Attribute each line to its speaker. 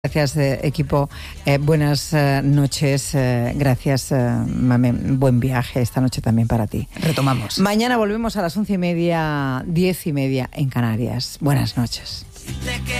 Speaker 1: Gracias, equipo. Buenas noches. Gracias, Mame. Buen viaje esta noche también para ti.
Speaker 2: Retomamos.
Speaker 1: Mañana volvemos a las 11:30, 10:30 en Canarias. Buenas noches.